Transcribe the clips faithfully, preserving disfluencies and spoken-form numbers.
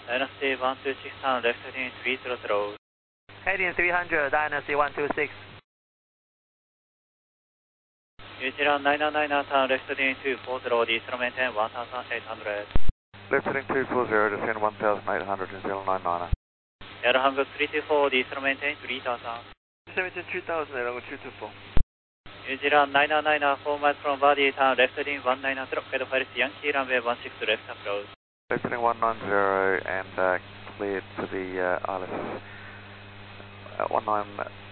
Dynasty one two six turn left heading three zero zero. Heading three hundred, Dynasty one two six. New Zealand nine nine nine turn left heading two four zero, descend maintain one thousand eight hundred. Left heading two four zero, descend one thousand eight hundred, New Zealand nine niner. Air Hangul three two four, descend maintain three thousand. Maintain three thousand, Air Hangul two two four. New Zealand nine nine nine, four miles from body, turn left heading one nine zero, head Paris Yankee runway one six left approach. Left heading one nine zero and uh, cleared for the uh, I L S. Uh, one nine.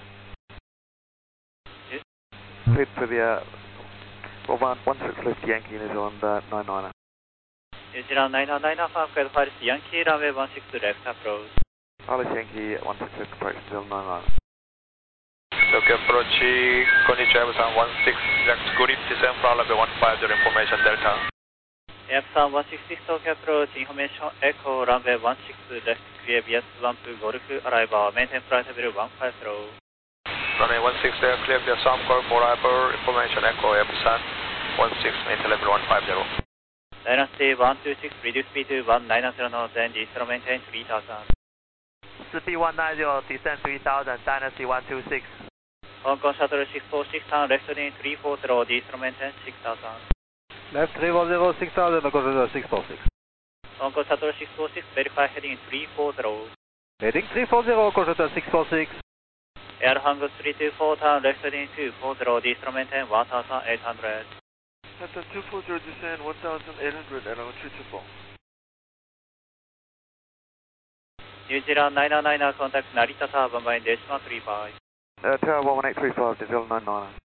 Yes. Cleared for the uh, well, one, one six left Yankee, New Zealand uh, nine niner. New Zealand nine nine nine, five head Paris Yankee runway one six left approach. I L S Yankee one six left approach, New Zealand nine niner. Okay, approach, konnichiwa, Epson one six, next good descend from runway one five zero, information Delta. Epson one six six, Tokyo approach, information Echo, runway one six left, clear V S one two, Golf, arrival, maintain flight level one five zero. Runway one six there, clear V S one call for arrival, information Echo, Epson one six, maintain level one five zero. Dynasty one two six, reduce speed to one nine zero knots, and descend maintain three thousand. Speed one nine zero, descend three thousand, Dynasty one two six. Hong Kong Shuttle six four six, turn left heading three four zero, descend maintain six thousand. Left three four zero, six thousand, consider six four six. Hong Kong Shuttle six four six, verify heading three four zero. Heading three four zero, consider six four six. Air Hangul three two four, turn left heading two four zero, descend maintain one thousand eight hundred. Delta two four zero, descend one thousand eight hundred, Air Hangul two two four. New Zealand nine nine nine, contact Narita Tower, by decimal three five. Uh, Tower one one eight three five, New Zealand nine niner.